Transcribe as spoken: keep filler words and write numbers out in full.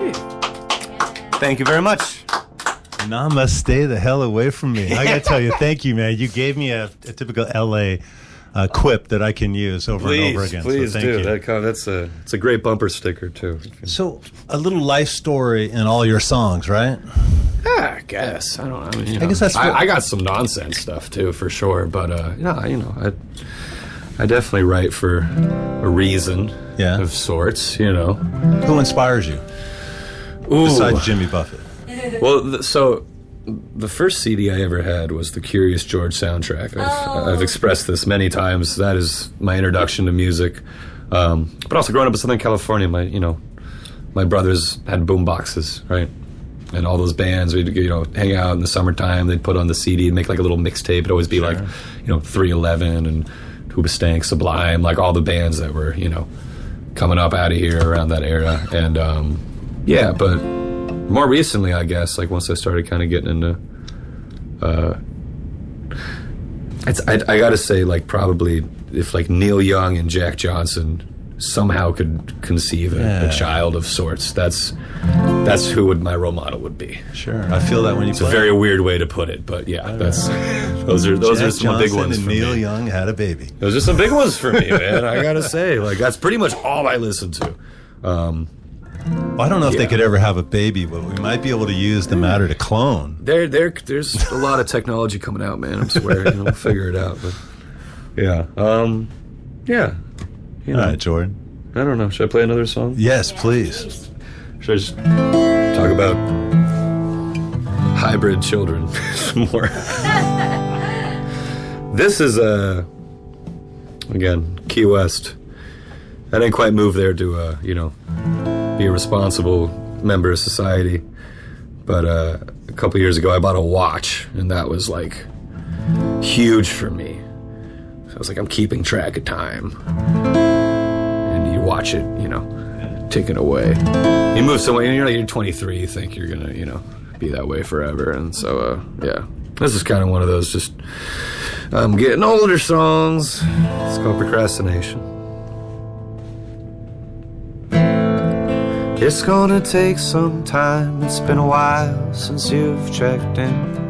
Thank you very much. Namaste the hell away from me. I gotta tell you, thank you, man. You gave me a, a typical L A uh, quip that I can use over please, and over again. Please so thank do. you. That, that's a it's a great bumper sticker too. So a little life story in all your songs, right? Yeah, I guess. I don't know. I, mean, you know, I guess that's. I, What, I got some nonsense stuff too, for sure. But uh, yeah, you know, I I definitely write for a reason yeah. of sorts. You know, who inspires you? Ooh. Besides Jimmy Buffett. Well, th- so the first C D I ever had was the Curious George soundtrack. I've, oh. I've expressed this many times. That is my introduction to music. Um, but also growing up in Southern California, my you know, my brothers had boom boxes, right? And all those bands, we'd you know hang out in the summertime. They'd put on the C D and make like a little mixtape. It'd always be sure. like, you know, three eleven and Hoobastank, Sublime, like all the bands that were you know coming up out of here around that era. And um, yeah, but. More recently, I guess, like once I started kind of getting into, uh, it's, I, I gotta say, like probably if like Neil Young and Jack Johnson somehow could conceive a, yeah. a child of sorts, that's that's who would my role model would be. Sure, I feel that when you. It's play. a very weird way to put it, but yeah, that's those are those Jack are some Johnson big ones and for Neil me. Young had a baby. Those are some big ones for me, man. I gotta say, like that's pretty much all I listen to. Um, Well, I don't know if yeah. they could ever have a baby, but we might be able to use the matter to clone. There, there, there's a lot of technology coming out, man. I swear, you know, we'll figure it out. But yeah, um, yeah. You know, All right, Jordan. I don't know. Should I play another song? Yes, please. Should I just talk about hybrid children some more? This is uh, again Key West. I didn't quite move there to, uh, you know, be a responsible member of society. But uh, a couple years ago, I bought a watch, and that was, like, huge for me. So I was like, I'm keeping track of time. And you watch it, you know, ticking away. You move somewhere, and you're like, you're twenty-three, you think you're going to, you know, be that way forever. And so, uh, yeah, this is kind of one of those just, I'm getting older songs. It's called Procrastination. It's gonna take some time, it's been a while since you've checked in.